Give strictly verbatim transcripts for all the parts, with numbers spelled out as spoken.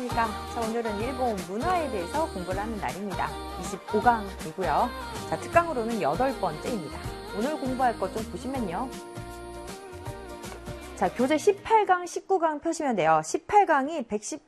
안녕하십니까. 자, 오늘은 일본 문화에 대해서 공부를 하는 날입니다. 이십오 강이고요. 자, 특강으로는 여덟 번째입니다. 오늘 공부할 것 좀 보시면요. 자, 교재 십팔 강, 십구 강 펴시면 돼요. 십팔 강이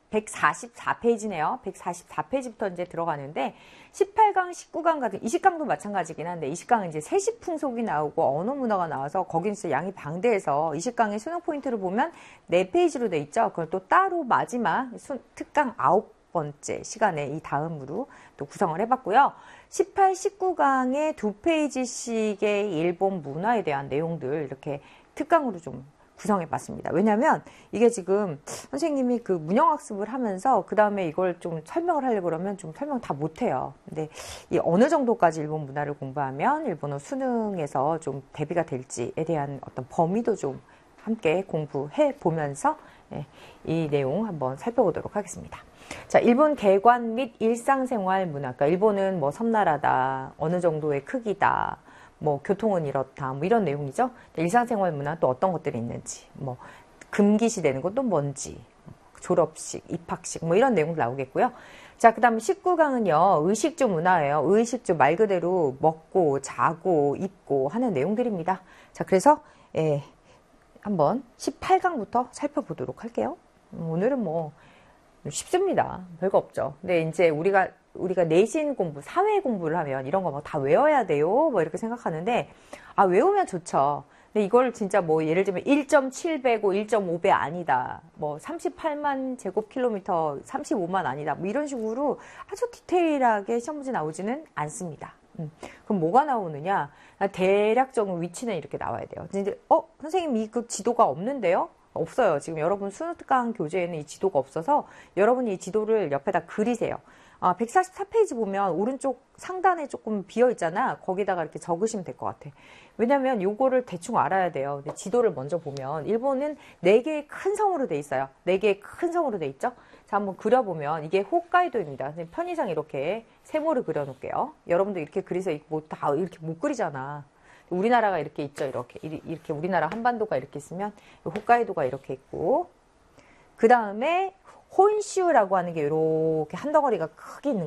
백사십사 페이지네요. 백사십사 페이지부터 이제 들어가는데, 십팔 강, 십구 강 같은, 이십 강도 마찬가지긴 한데, 이십 강은 이제 세시풍속이 나오고 언어 문화가 나와서, 거긴 진짜 양이 방대해서, 이십 강의 수능 포인트를 보면 네 페이지로 돼 있죠. 그걸 또 따로 마지막 특강 아홉 번째 시간에 이 다음으로 또 구성을 해봤고요. 십팔, 십구 강에 두 페이지씩의 일본 문화에 대한 내용들 이렇게 특강으로 좀 구성해봤습니다. 왜냐면 이게 지금 선생님이 그 문형학습을 하면서 그 다음에 이걸 좀 설명을 하려고 그러면 좀 설명 다 못해요. 근데 이 어느 정도까지 일본 문화를 공부하면 일본어 수능에서 좀 대비가 될지에 대한 어떤 범위도 좀 함께 공부해 보면서 이 내용 한번 살펴보도록 하겠습니다. 자, 일본 개관 및 일상생활 문화. 그러니까 일본은 뭐 섬나라다, 어느 정도의 크기다, 뭐 교통은 이렇다, 뭐 이런 내용이죠. 일상생활 문화 또 어떤 것들이 있는지, 뭐 금기시되는 것도 뭔지, 졸업식, 입학식, 뭐 이런 내용도 나오겠고요. 자, 그 다음 십구 강은요 의식주 문화예요. 의식주 말 그대로 먹고 자고 입고 하는 내용들입니다. 자, 그래서 예, 한번 십팔 강부터 살펴보도록 할게요. 오늘은 뭐 쉽습니다. 별거 없죠. 근데 이제 우리가 우리가 내신 공부, 사회 공부를 하면 이런 거 막 다 외워야 돼요. 뭐 이렇게 생각하는데, 아, 외우면 좋죠. 근데 이걸 진짜 뭐 예를 들면 일 점 칠 배고 일 점 오 배 아니다. 뭐 삼십팔만 제곱킬로미터 삼십오만 아니다. 뭐 이런 식으로 아주 디테일하게 시험 문제 나오지는 않습니다. 음. 그럼 뭐가 나오느냐? 대략적인 위치는 이렇게 나와야 돼요. 근데 어, 선생님 이 그 지도가 없는데요? 없어요. 지금 여러분 수능특강 교재에는 이 지도가 없어서 여러분이 이 지도를 옆에다 그리세요. 아, 백사십사 페이지 보면 오른쪽 상단에 조금 비어 있잖아. 거기다가 이렇게 적으시면 될 것 같아. 왜냐면 요거를 대충 알아야 돼요. 근데 지도를 먼저 보면 일본은 네 개의 큰 섬으로 돼 있어요. 네 개의 큰 섬으로 돼 있죠. 자, 한번 그려보면 이게 홋카이도입니다. 편의상 이렇게 세모를 그려놓을게요. 여러분도 이렇게 그리세요. 뭐 다 이렇게 못 그리잖아. 우리나라가 이렇게 있죠. 이렇게 이렇게 우리나라 한반도가 이렇게 있으면 홋카이도가 이렇게 있고, 그 다음에 혼슈라고 하는 게 이렇게 한 덩어리가 크게 있는